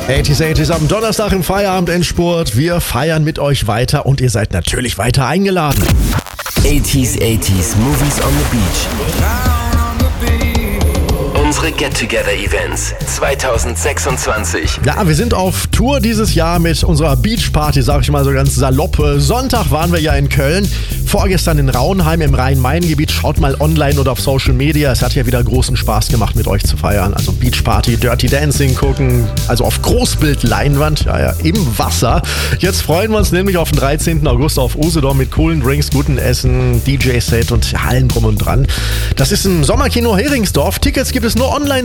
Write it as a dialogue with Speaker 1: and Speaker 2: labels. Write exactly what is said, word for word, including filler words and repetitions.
Speaker 1: achtziger, achtziger am Donnerstag im Feierabendendspurt. Wir feiern mit euch weiter und ihr seid natürlich weiter eingeladen.
Speaker 2: achtziger, achtziger Movies on the Beach. Unsere Get-Together-Events zwanzig sechsundzwanzig.
Speaker 1: Ja, wir sind auf Tour dieses Jahr mit unserer Beachparty, sag ich mal so ganz salopp. Sonntag waren wir ja in Köln, vorgestern in Raunheim im Rhein-Main-Gebiet. Schaut mal online oder auf Social Media. Es hat ja wieder großen Spaß gemacht, mit euch zu feiern. Also Beachparty, Dirty Dancing gucken, also auf Großbildleinwand, ja, ja, im Wasser. Jetzt freuen wir uns nämlich auf den dreizehnten August auf Usedom mit coolen Drinks, gutem Essen, D J-Set und allen drum und dran. Das ist im Sommerkino Heringsdorf. Tickets gibt es nur online